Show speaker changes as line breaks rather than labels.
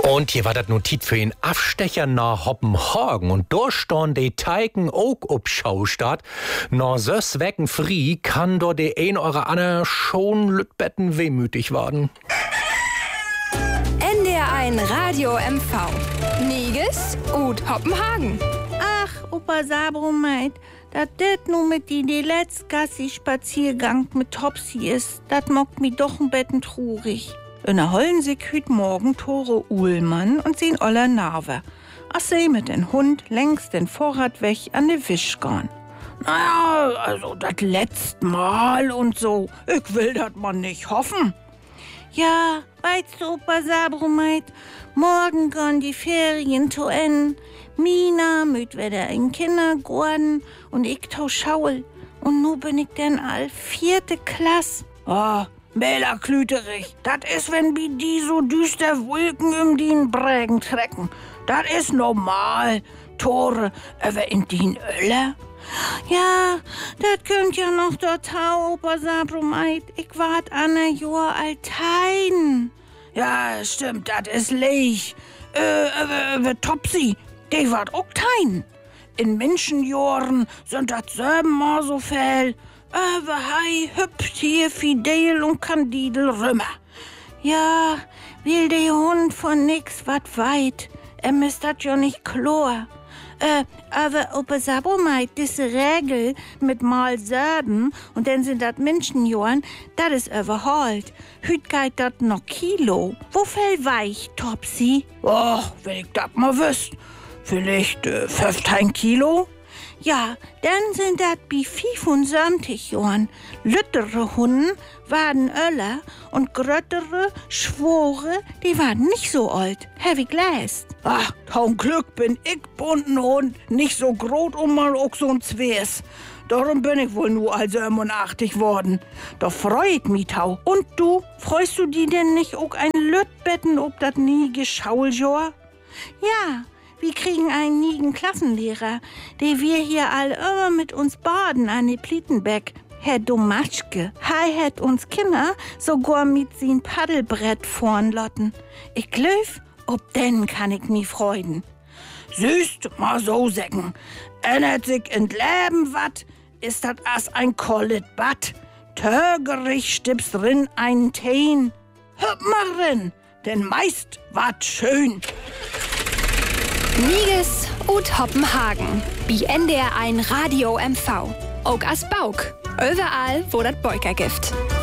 Und hier war das Notiz für den Abstecher nach Hoppenhagen. Und da stand die Teigen auch ob Schaustadt. Nach sös Wecken frie kann dort die ein oder andere schon Lütbetten wehmütig werden.
NDR1 Radio MV. Niges und Hoppenhagen.
Ach, Opa Sabromeit, dat det nu mit die letztgassi-Spaziergang mit Topsy ist, dat mockt mi doch ein Betten trurig. In der Hollensig hüt morgen Tore Uhlmann und sehen Oller Narve. Ach sie mit den Hund längst den Vorrat weg an de Wisch gehen. Naja, also das letzte Mal und so. Ich will dat man nicht hoffen. Ja, weißt du, Opa Sabromeit, morgen gehen die Ferien zu Ende. Mina müt wieder in Kindergarten und ich tau Schaul. Und nu bin ich denn all 4. Klasse. Oh, Bela Klüterich, dat is, wenn bi die so düster Wolken um dien Brägen trecken. Dat is normal. Tore über in dien Öller. Ja, dat könnt ja noch dort hau, Opa Sabromeit. Ich wart an a Jahr altein. Ja, stimmt, dat is leich. Topsy, die wart auch tein. In Menschenjahren sind dat selben so viel. Hei hüpft hier Fidel und Kandidel rümmer. Ja, will der Hund von nix wat weit. Ist dat ja nicht klar. Aber Opa Sabromeit, diese Regel mit mal selben und dann sind dat Menschenjahren, dat is überholt. Hüt geht dat noch Kilo. Wo viel weich, Topsy? Oh, wenn ich dat mal wüsst. Vielleicht 15 Kilo? Ja, dann sind dat bi 75 Jahren. Lüttere Hunden waren Öller und gröttere, Schwore, die waren nicht so alt. Heavy Gläst. Ach, zum Glück bin ich bunten Hund nicht so groß und mal auch so ein Zwers. Darum bin ich wohl nur also 85 worden. Doch freu ich mich tau. Und du, freust du die denn nicht auch ein Lütbetten ob dat nie Geschauljor? Ja. Wir kriegen einen nigen Klassenlehrer, der wir hier all immer mit uns baden an die Plietenbeck. Herr Domaschke, hat uns Kinder sogar mit sin Paddelbrett vorn lotten. Ich glaub, ob denn kann ich mich freuden. Süßt mal so säcken. Ändert sich in Leben wat, ist dat as ein kollet Bad. Tögerich stippst drin einen Teen. Hüpp mal rin, denn meist wat schön.
Niges und Hoppenhagen. Bi NDR1 Radio MV. Auch as Bauk. Überall, wo dat Beuker gibt.